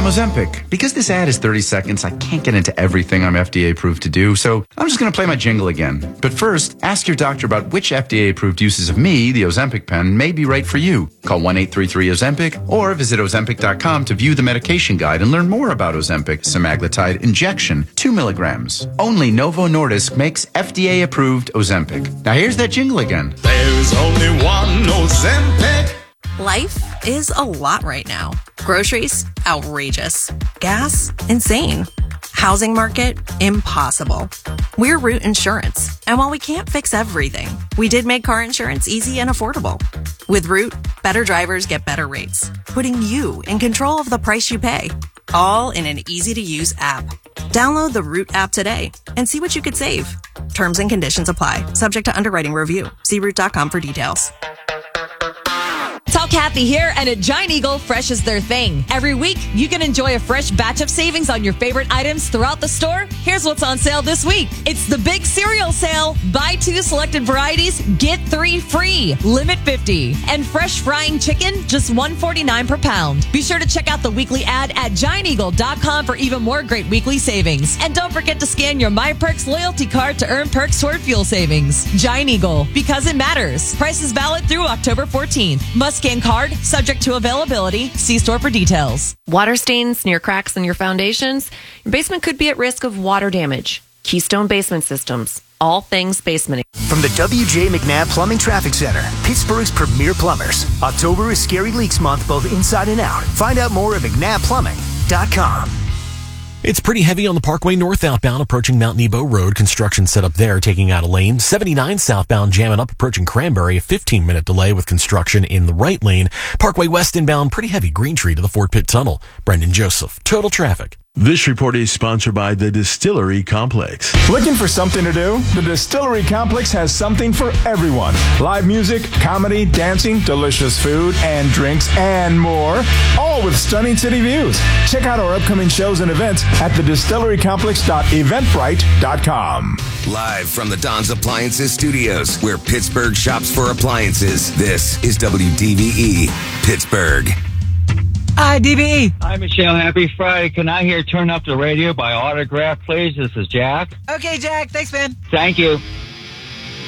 Ozempic. Because this ad is 30 seconds, I can't get into everything I'm FDA approved to do, so I'm just going to play my jingle again. But first, ask your doctor about which FDA approved uses of me, the Ozempic pen, may be right for you. Call 1-833-OZEMPIC or visit Ozempic.com to view the medication guide and learn more about Ozempic semaglutide injection, 2 milligrams. Only Novo Nordisk makes FDA approved Ozempic. Now here's that jingle again. There's only one Ozempic. Life is a lot right now. Groceries, outrageous. Gas, insane. Housing market, impossible. We're Root Insurance, and while we can't fix everything, we did make car insurance easy and affordable. With Root, better drivers get better rates, putting you in control of the price you pay, all in an easy-to-use app. Download the Root app today and see what you could save. Terms and conditions apply, subject to underwriting review. See Root.com for details. It's all Kathy here, and at Giant Eagle, fresh is their thing. Every week, you can enjoy a fresh batch of savings on your favorite items throughout the store. Here's what's on sale this week. It's the big cereal sale. Buy 2 selected varieties, get 3 free. Limit 50. And fresh frying chicken, just $1.49 per pound. Be sure to check out the weekly ad at gianteagle.com for even more great weekly savings. And don't forget to scan your MyPerks loyalty card to earn perks toward fuel savings. Giant Eagle, because it matters. Price is valid through October 14th. Must scan card, subject to availability. See store for details. Water stains, smear cracks in your foundations. Your basement could be at risk of water damage. Keystone Basement Systems. All things basementing. From the W.J. McNabb Plumbing Traffic Center, Pittsburgh's premier plumbers. October is Scary Leaks Month, both inside and out. Find out more at McNabbPlumbing.com. It's pretty heavy on the Parkway North outbound approaching Mount Nebo Road. Construction set up there, taking out a lane. 79 southbound jamming up approaching Cranberry. A 15-minute delay with construction in the right lane. Parkway West inbound, pretty heavy Green Tree to the Fort Pitt Tunnel. Brendan Joseph, Total Traffic. This report is sponsored by the Distillery Complex. Looking for something to do? The Distillery Complex has something for everyone. Live music, comedy, dancing, delicious food and drinks, and more. All with stunning city views. Check out our upcoming shows and events at thedistillerycomplex.eventbrite.com. Live from the Don's Appliances Studios, where Pittsburgh shops for appliances. This is WDVE, Pittsburgh. Hi, DVE. Hi, Michelle. Happy Friday. Can I hear Turn Up the Radio by Autograph, please? This is Jack. Okay, Jack. Thanks, man. Thank you.